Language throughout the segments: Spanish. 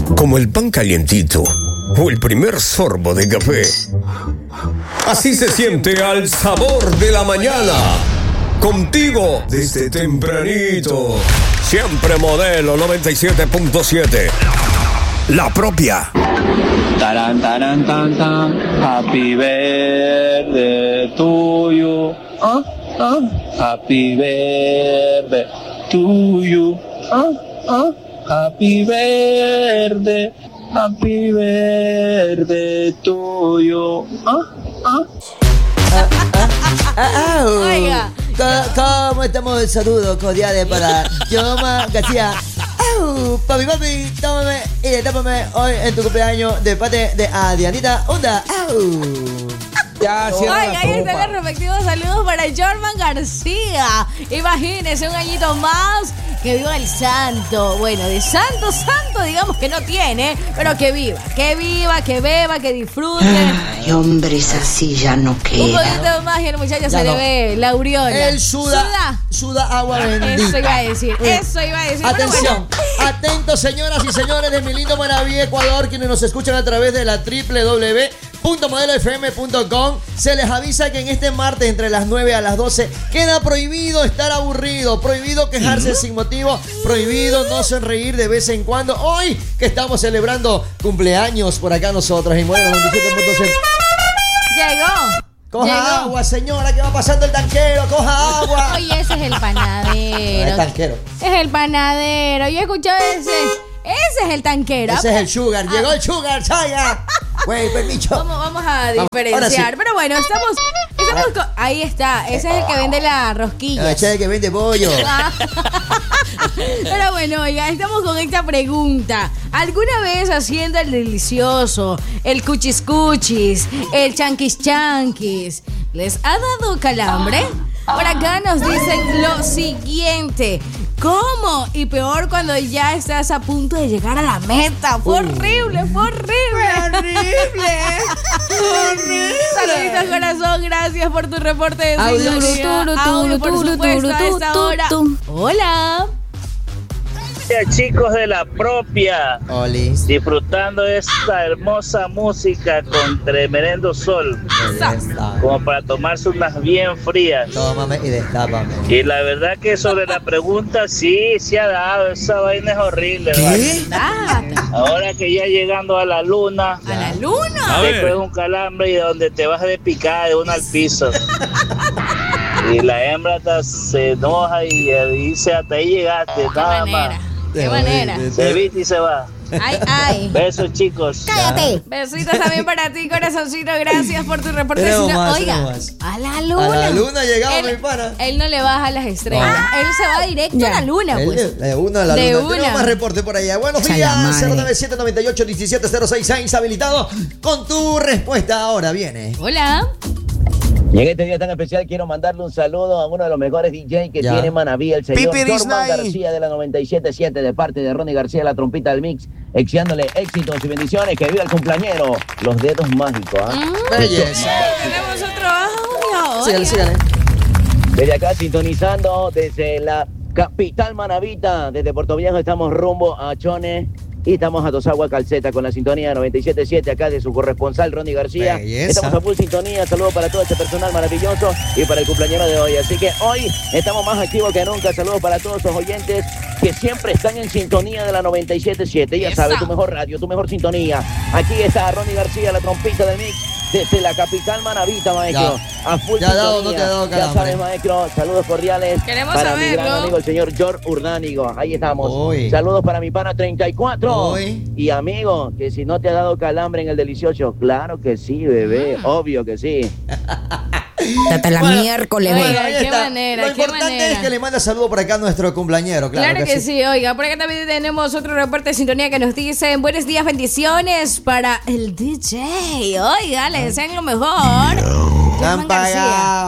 como el pan calientito o el primer sorbo de café. Así se siente al sabor de la mañana. Contigo desde tempranito. Siempre modelo 97.7. La propia. Taran, taran, tan, tan. Happy birthday to you. Happy birthday to you. Happy birthday. Happy birthday to you. Oiga. ¿Cómo estamos? Saludos cordiales para Yoma García. Papi, tómame y destápame hoy en tu cumpleaños de parte de Adrianita Onda. Ya, oiga, ahí están los respectivos saludos para Jorman García. Imagínese un añito más. Que viva el santo. Bueno, de santo, digamos que no tiene, pero que viva, que beba, que disfrute. Ay, hombres así ya no Un queda. poquito más y el muchacho se le ve la aureola. Él suda agua bendita. Eso iba a decir. Atención, atentos señoras y señores de mi lindo Maraví, Ecuador, quienes nos escuchan a través de la www.modelofm.com. Se les avisa que en este martes entre las 9 a las 12 queda prohibido estar aburrido, prohibido quejarse sin motivo, prohibido no sonreír de vez en cuando. Hoy que estamos celebrando cumpleaños por acá nosotros en Modelo 97.7. Llegó. Coja agua, señora, que va pasando el tanquero, coja agua. Oye, ese es el panadero. El tanquero. Es el panadero. Yo escuché ese. Ese es el tanquero. Ese es el sugar. Llegó el sugar, Saya. Güey, permiso. Vamos a diferenciar. Sí. Pero bueno, estamos con... Ahí está. Ese es el que vende la rosquilla. Ese es el que vende pollo. Pero bueno, oiga, estamos con esta pregunta. ¿Alguna vez haciendo el delicioso, el cuchis cuchis, el chanquis chanquis, les ha dado calambre? Por acá nos dicen lo siguiente. ¿Cómo? Y peor cuando ya estás a punto de llegar a la meta. Fue horrible. Saluditos, corazón. Gracias por tu reporte de sintonía. Audio, por supuesto, a esta hora. Hola. Chicos de la propia, Olis. disfrutando esta hermosa música con tremendo sol, como para tomarse unas bien frías. Tómame y destápame. Y la verdad que sobre la pregunta, sí ha dado, esa vaina es horrible. ¿Qué? ¿Vale? Ahora que ya llegando a la luna, ¿A la luna? después un calambre y donde te vas de picada de una al piso. Y la hembra se enoja y dice, hasta ahí llegaste, nada más. ¿Qué manera? Se viste y se va. Ay. Besos, chicos. ¡Cállate! Besitos también para ti, corazoncito. Gracias por tu reporte. Oiga, a la luna. A la luna llegamos, mi pana. Él no le baja las estrellas. Él se va directo a la luna, pues. De una a la luna. Tenemos más reporte por allá. Buenos días. 097-98-17-066 habilitado con tu respuesta. Ahora viene. Hola. Y en este día tan especial quiero mandarle un saludo a uno de los mejores DJ que tiene Manaví, el señor Jorman García de la 97.7, de parte de Ronnie García, la trompita del mix, deseándole éxitos y bendiciones, que viva el cumpleañero, los dedos mágicos. Belleza. Tenemos otro audio. Sígale. Desde acá sintonizando desde la capital manavita, desde Puerto Viejo estamos rumbo a Chone. Y estamos a Tosagua Calceta con la sintonía 97.7 acá de su corresponsal Ronnie García. Belleza. Estamos a full sintonía, saludos para todo este personal maravilloso y para el cumpleañero de hoy. Así que hoy estamos más activos que nunca. Saludos para todos los oyentes que siempre están en sintonía de la 97.7. Ya sabes, tu mejor radio, tu mejor sintonía. Aquí está Ronnie García, la trompita del mix, desde la capital manavita, maestro. A full ¿Te ha dado o sintonía. no te ha dado Ya calambre? sabes, maestro, saludos cordiales. Queremos para mi gran saberlo. amigo, el señor George Urdánigo. Ahí estamos. Uy. Saludos para mi pana 34. Uy. Y amigo, que si no te ha dado calambre en el delicioso, claro que sí, bebé, obvio que sí. Hasta la miércoles, güey. Oiga, Ahí qué está. manera, Lo qué importante manera. es que le manda saludo por acá a nuestro cumpleañero. Claro que sí, oiga, por acá también tenemos otro reporte de sintonía que nos dicen buenos días, bendiciones para el DJ. Oiga, le desean lo mejor. Han Germán García. pagado.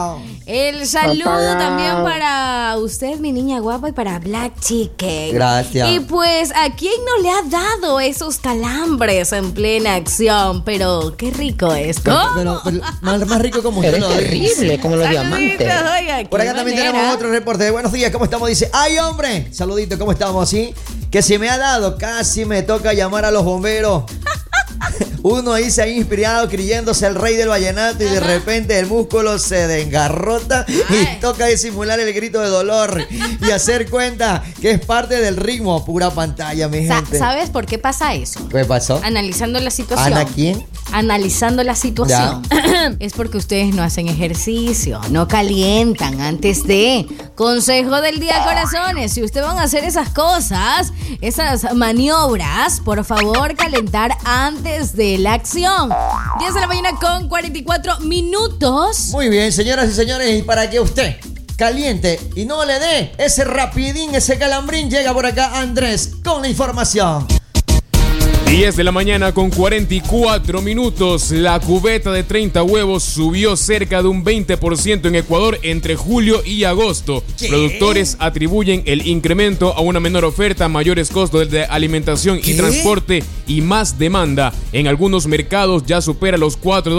El saludo Papá. también para usted, mi niña guapa, y para Black Chicken. Gracias. Y pues, ¿a quién no le ha dado esos calambres en plena acción? Pero qué rico es. Pero más rico como usted Eres lo dice. terrible, como los diamantes. Oiga, Por qué acá también manera. tenemos otro reporte. Buenos días, ¿cómo estamos? Dice, ¡ay, hombre! Saludito, ¿cómo estamos? ¿Sí? Que se me ha dado, casi me toca llamar a los bomberos. Uno ahí se ha inspirado creyéndose el rey del vallenato y de repente el músculo se desgarrota y toca disimular el grito de dolor y hacer cuenta que es parte del ritmo. Pura pantalla, mi gente. ¿Sabes por qué pasa eso? ¿Qué pasó? Analizando la situación. ¿Ana quién? Analizando la situación. Es porque ustedes no hacen ejercicio, no calientan antes de. Consejo del día, corazones. Si ustedes van a hacer esas cosas, esas maniobras, por favor, calentar antes de la acción. 10 de la mañana con 44 minutos. Muy bien, señoras y señores, y para que usted caliente y no le dé ese rapidín, ese calambrín, llega por acá Andrés con la información. 10 de la mañana con 44 minutos. La cubeta de 30 huevos subió cerca de un 20% en Ecuador entre julio y agosto. ¿Qué? Productores atribuyen el incremento a una menor oferta, mayores costos de alimentación y ¿Qué? transporte y más demanda. En algunos mercados ya supera los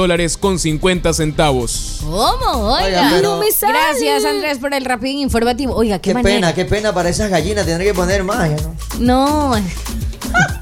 $4.50. ¿Cómo? Oiga, Oiga, pero- no me sale. Gracias, Andrés, por el rapidín informativo. Oiga, qué Qué manera. pena para esas gallinas, tendré que poner más, ¿no? No.